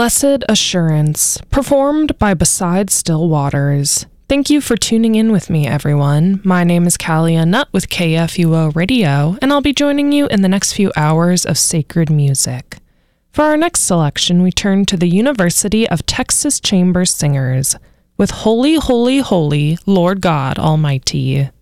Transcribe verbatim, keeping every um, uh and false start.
Blessed Assurance, performed by Beside Still Waters. Thank you for tuning in with me, everyone. My name is Kalia Nutt with K F U O Radio, and I'll be joining you in the next few hours of sacred music. For our next selection, we turn to the University of Texas Chamber Singers with Holy, Holy, Holy, Lord God Almighty.